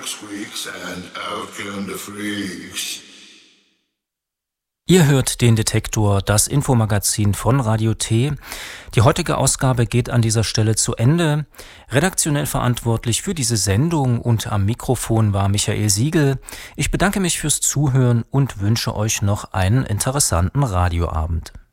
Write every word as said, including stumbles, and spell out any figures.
squeaks and out come the freaks. Ihr hört den Detektor, das Infomagazin von Radio T. Die heutige Ausgabe geht an dieser Stelle zu Ende. Redaktionell verantwortlich für diese Sendung und am Mikrofon war Michael Siegel. Ich bedanke mich fürs Zuhören und wünsche euch noch einen interessanten Radioabend.